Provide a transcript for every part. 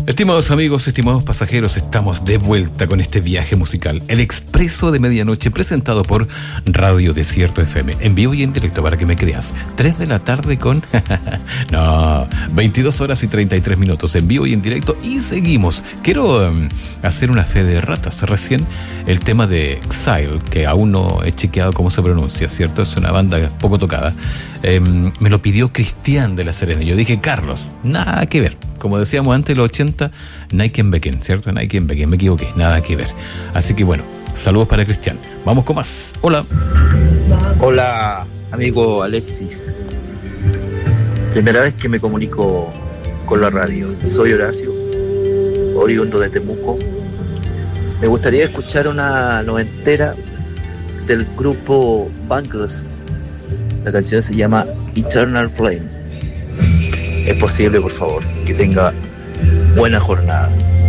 Estimados amigos, estimados pasajeros, estamos de vuelta con este viaje musical, el Expreso de Medianoche, presentado por Radio Desierto FM, en vivo y en directo, para que me creas. 3 de la tarde con... no, 22 horas y 33 minutos, en vivo y en directo, y seguimos. Quiero hacer una fe de ratas. Recién el tema de Exile, que aún no he chequeado cómo se pronuncia, ¿cierto? Es una banda poco tocada. Me lo pidió Cristian de La Serena. Yo dije, Carlos, nada que ver. Como decíamos antes, los 80, Nijmegen, ¿cierto? Nijmegen, me equivoqué, nada que ver. Así que bueno, saludos para Cristian. Vamos con más. Hola. Hola, amigo Alexis. Primera vez que me comunico con la radio. Soy Horacio, oriundo de Temuco. Me gustaría escuchar una noventera del grupo Bangles. La canción se llama Eternal Flame. Es posible, por favor, que tenga buena jornada.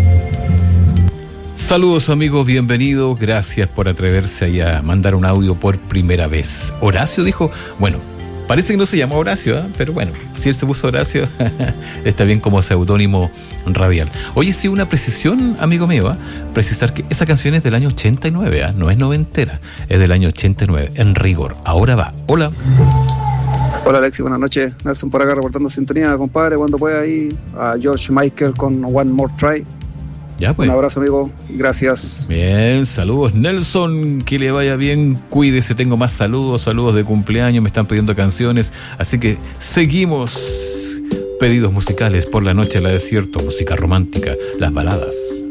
Saludos, amigos, bienvenidos. Gracias por atreverse ahí a mandar un audio por primera vez. Horacio dijo, bueno, parece que no se llama Horacio, ¿eh? Pero bueno, si él se puso Horacio, está bien como seudónimo radial. Oye, sí, una precisión, amigo mío, ¿eh? Precisar que esa canción es del año 89, ¿eh? No es noventera, es del año 89, en rigor. Ahora va. Hola. Hola Alexi, buenas noches. Nelson por acá reportando sintonía, compadre, cuando pueda ahí. A George Michael con One More Try. Ya pues. Un abrazo, amigo. Gracias. Bien, saludos Nelson, que le vaya bien, cuídese, tengo más saludos de cumpleaños, me están pidiendo canciones, así que seguimos. Pedidos musicales por la noche a la desierto, música romántica, las baladas.